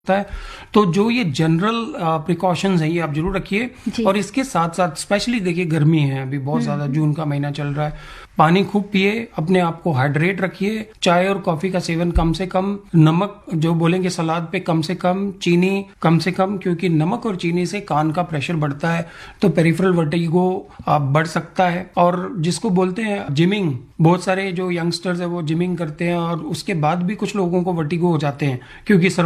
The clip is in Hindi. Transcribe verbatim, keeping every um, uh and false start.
है। तो जो ये जनरल प्रिकॉशंस हैं ये आप जरूर रखिए। और इसके साथ साथ स्पेशली देखिए गर्मी है, अभी बहुत ज्यादा, जून का महीना चल रहा है, पानी खूब पिए, अपने आप को हाइड्रेट रखिए, चाय और कॉफी का सेवन कम से कम, नमक जो बोलेंगे सलाद पे कम से कम, चीनी कम से कम, क्योंकि नमक और चीनी से कान का प्रेशर बढ़ता है तो पेरिफेरल वर्टिगो बढ़ सकता है। और जिसको बोलते हैं जिमिंग, बहुत सारे जो यंगस्टर्स है वो जिमिंग करते हैं और उसके बाद भी कुछ लोगों को वर्टिगो हो जाते हैं क्योंकि